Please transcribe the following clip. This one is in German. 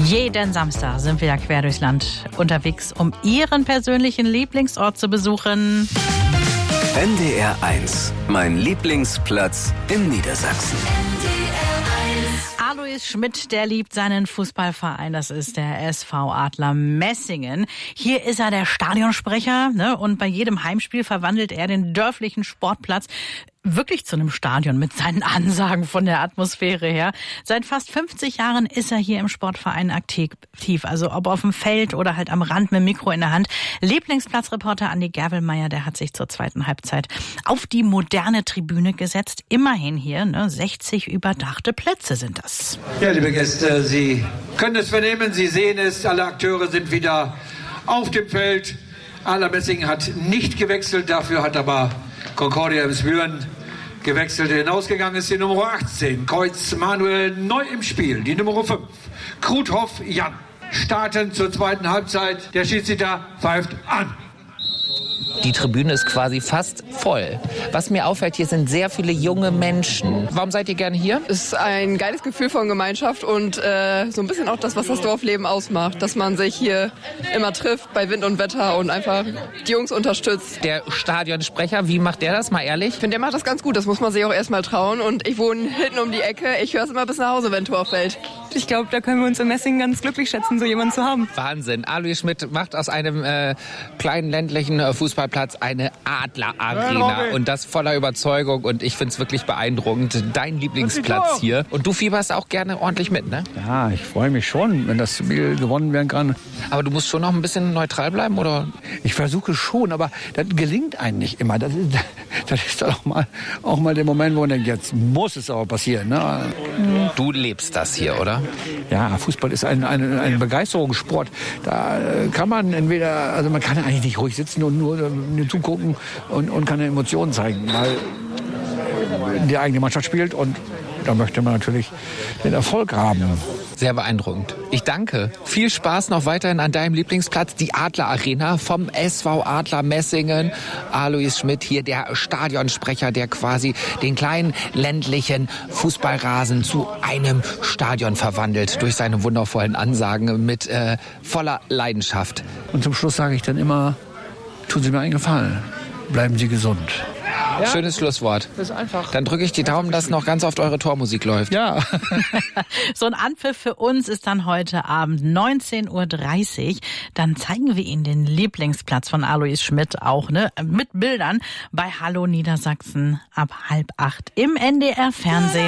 Jeden Samstag sind wir ja quer durchs Land unterwegs, um Ihren persönlichen Lieblingsort zu besuchen. NDR 1, mein Lieblingsplatz in Niedersachsen. Alois Schmidt, der liebt seinen Fußballverein, das ist der SV Adler Messingen. Hier ist er der Stadionsprecher, ne? Und bei jedem Heimspiel verwandelt er den dörflichen Sportplatz wirklich zu einem Stadion mit seinen Ansagen von der Atmosphäre her. Seit fast 50 Jahren ist er hier im Sportverein aktiv, also ob auf dem Feld oder halt am Rand mit dem Mikro in der Hand. Lieblingsplatzreporter Andi Gerwelmeier, der hat sich zur zweiten Halbzeit auf die moderne Tribüne gesetzt. Immerhin hier, 60 überdachte Plätze sind das. Ja, liebe Gäste, Sie können es vernehmen, Sie sehen es, alle Akteure sind wieder auf dem Feld. Adler Messingen hat nicht gewechselt, dafür hat aber Concordia Emsbüren gewechselt. Hinausgegangen ist die Nummer 18, Kreuz Manuel, neu im Spiel. Die Nummer 5, Kruthoff Jan. Starten zur zweiten Halbzeit. Der Schiedsrichter pfeift an. Die Tribüne ist quasi fast voll. Was mir auffällt, hier sind sehr viele junge Menschen. Warum seid ihr gerne hier? Es ist ein geiles Gefühl von Gemeinschaft und so ein bisschen auch das, was das Dorfleben ausmacht. Dass man sich hier immer trifft bei Wind und Wetter und einfach die Jungs unterstützt. Der Stadionsprecher, wie macht der das, mal ehrlich? Ich finde, der macht das ganz gut. Das muss man sich auch erstmal trauen. Und ich wohne hinten um die Ecke. Ich höre es immer bis nach Hause, wenn Tor fällt. Ich glaube, da können wir uns in Messingen ganz glücklich schätzen, so jemanden zu haben. Wahnsinn. Alois Schmidt macht aus einem kleinen ländlichen Fußballplatz eine Adler-Arena. Und das voller Überzeugung. Und ich finde es wirklich beeindruckend. Dein Lieblingsplatz hier. Und du fieberst auch gerne ordentlich mit, ne? Ja, ich freue mich schon, wenn das Spiel gewonnen werden kann. Aber du musst schon noch ein bisschen neutral bleiben, oder? Ich versuche schon, aber das gelingt einem nicht immer. Das ist dann auch mal der Moment, wo man denkt, jetzt muss es auch passieren. Ne? Du lebst das hier, oder? Ja, Fußball ist ein Begeisterungssport. Da kann man man kann eigentlich nicht ruhig sitzen und nur zugucken und keine Emotionen zeigen, weil die eigene Mannschaft spielt und da möchte man natürlich den Erfolg haben. Sehr beeindruckend. Ich danke. Viel Spaß noch weiterhin an deinem Lieblingsplatz, die Adler Arena vom SV Adler Messingen. Alois Schmidt hier, der Stadionsprecher, der quasi den kleinen ländlichen Fußballrasen zu einem Stadion verwandelt durch seine wundervollen Ansagen mit voller Leidenschaft. Und zum Schluss sage ich dann immer, tun Sie mir einen Gefallen, bleiben Sie gesund. Ja. Schönes Schlusswort. Das ist einfach. Dann drücke ich die Daumen, dass noch ganz oft eure Tormusik läuft. Ja. So ein Anpfiff für uns ist dann heute Abend 19:30 Uhr. Dann zeigen wir Ihnen den Lieblingsplatz von Alois Schmidt auch, mit Bildern bei Hallo Niedersachsen ab 7:30 im NDR Fernsehen.